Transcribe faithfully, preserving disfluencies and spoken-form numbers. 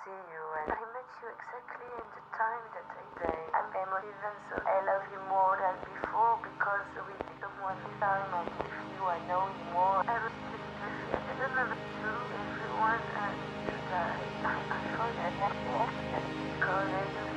see you, and I met you exactly in the time that I say I'm emotive, and so I love you more than before because with someone this time and with you I know you more. I was just I don't know to everyone and to die. I, I thought I had to because I do